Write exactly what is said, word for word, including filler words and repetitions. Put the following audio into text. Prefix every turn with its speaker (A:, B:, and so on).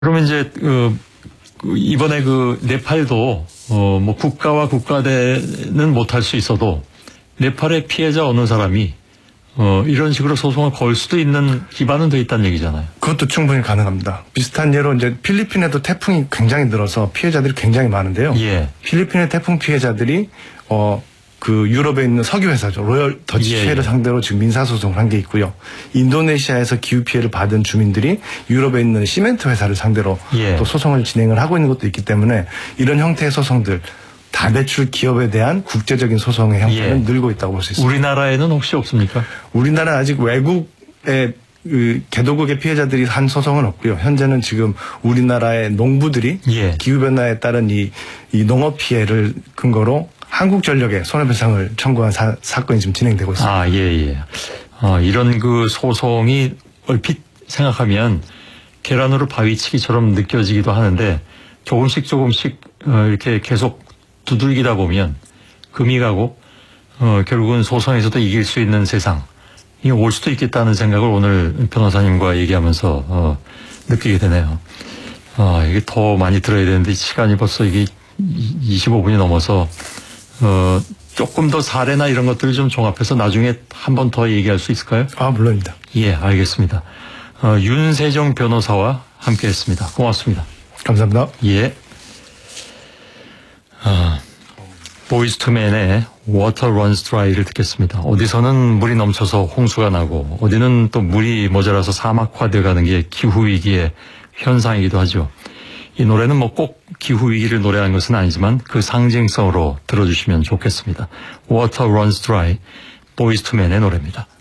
A: 그러면 이제 그 이번에 그 네팔도 어 뭐 국가와 국가대는 못할 수 있어도 네팔의 피해자 어느 사람이 어 이런 식으로 소송을 걸 수도 있는 기반은 돼 있다는 얘기잖아요.
B: 그것도 충분히 가능합니다. 비슷한 예로 이제 필리핀에도 태풍이 굉장히 늘어서 피해자들이 굉장히 많은데요.
A: 예.
B: 필리핀의 태풍 피해자들이 어 그 유럽에 있는 석유 회사죠. 로열 더치쉐를 예, 예. 상대로 지금 민사 소송을 한 게 있고요. 인도네시아에서 기후 피해를 받은 주민들이 유럽에 있는 시멘트 회사를 상대로 예. 또 소송을 진행을 하고 있는 것도 있기 때문에 이런 형태의 소송들 다배출 기업에 대한 국제적인 소송의 형태는 예. 늘고 있다고 볼 수 있습니다.
A: 우리나라에는 혹시 없습니까?
B: 우리나라는 아직 외국의 그 개도국의 피해자들이 한 소송은 없고요. 현재는 지금 우리나라의 농부들이 예. 기후변화에 따른 이, 이 농업 피해를 근거로 한국전력에 손해배상을 청구한 사, 사건이 지금 진행되고 있습니다.
A: 아, 예, 예. 어, 이런 그 소송이 얼핏 생각하면 계란으로 바위치기처럼 느껴지기도 하는데 조금씩 조금씩 어, 이렇게 계속 두들기다 보면 금이 가고 어, 결국은 소송에서도 이길 수 있는 세상이 올 수도 있겠다는 생각을 오늘 변호사님과 얘기하면서 어, 느끼게 되네요. 어, 이게 더 많이 들어야 되는데 시간이 벌써 이게 이십오 분이 넘어서 어, 조금 더 사례나 이런 것들을 좀 종합해서 나중에 한 번 더 얘기할 수 있을까요?
B: 아, 물론입니다.
A: 예, 알겠습니다. 어, 윤세정 변호사와 함께 했습니다. 고맙습니다.
B: 감사합니다.
A: 예. 어, 보이즈 투 맨의 Water Runs Dry를 듣겠습니다. 어디서는 물이 넘쳐서 홍수가 나고 어디는 또 물이 모자라서 사막화되어 가는 게 기후위기의 현상이기도 하죠. 이 노래는 뭐 꼭 기후위기를 노래하는 것은 아니지만 그 상징성으로 들어주시면 좋겠습니다. Water Runs Dry, 보이즈 투 맨의 노래입니다.